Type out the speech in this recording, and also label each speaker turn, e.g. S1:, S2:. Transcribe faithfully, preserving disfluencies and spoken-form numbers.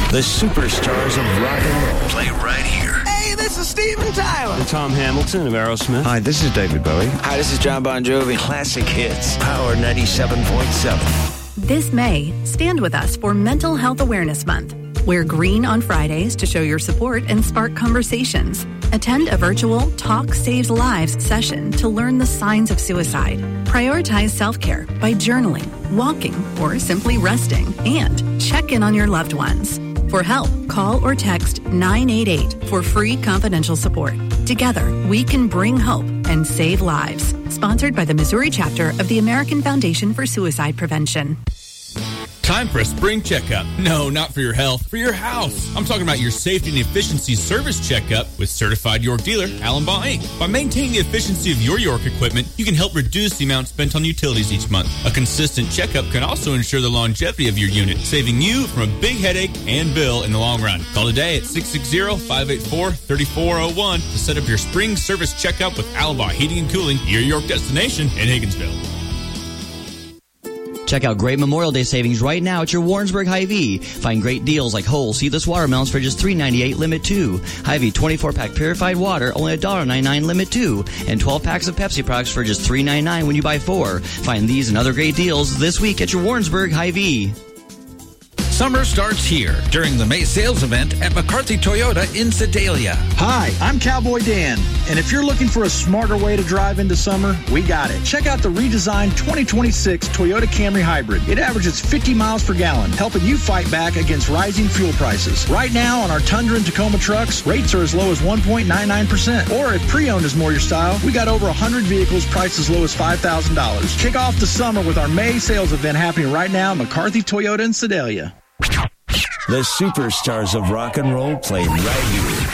S1: The superstars of rock and roll play right here.
S2: Hey, this is Steven Tyler.
S3: I'm Tom Hamilton of Aerosmith.
S4: Hi, this is David Bowie.
S5: Hi, this is John Bon Jovi.
S1: Classic hits. Power ninety-seven point seven.
S6: This May, stand with us for Mental Health Awareness Month. Wear green on Fridays to show your support and spark conversations. Attend a virtual Talk Saves Lives session to learn the signs of suicide. Prioritize self-care by journaling, walking, or simply resting. And check in on your loved ones. For help, call or text nine eight eight for free confidential support. Together, we can bring hope and save lives. Sponsored by the Missouri chapter of the American Foundation for Suicide Prevention.
S7: Time for a spring checkup. No, not for your health, for your house. I'm talking about your safety and efficiency service checkup with certified York dealer, Allen Baugh Incorporated. By maintaining the efficiency of your York equipment, you can help reduce the amount spent on utilities each month. A consistent checkup can also ensure the longevity of your unit, saving you from a big headache and bill in the long run. Call today at six six zero, five eight four, three four zero one to set up your spring service checkup with Allen Baugh Heating and Cooling, your York destination in Higginsville.
S8: Check out great Memorial Day savings right now at your Warrensburg Hy-Vee. Find great deals like whole seedless watermelons for just three ninety-eight limit two. Hy-Vee twenty-four pack purified water, only one dollar ninety-nine limit two. And twelve packs of Pepsi products for just three ninety-nine when you buy four. Find these and other great deals this week at your Warrensburg Hy-Vee.
S9: Summer starts here during the May sales event at McCarthy Toyota in Sedalia.
S10: Hi, I'm Cowboy Dan, and if you're looking for a smarter way to drive into summer, we got it. Check out the redesigned twenty twenty-six Toyota Camry Hybrid. It averages fifty miles per gallon, helping you fight back against rising fuel prices. Right now on our Tundra and Tacoma trucks, rates are as low as one point nine nine percent. Or if pre-owned is more your style, we got over one hundred vehicles priced as low as five thousand dollars. Kick off the summer with our May sales event happening right now at McCarthy Toyota in Sedalia.
S1: The superstars of rock and roll play right here.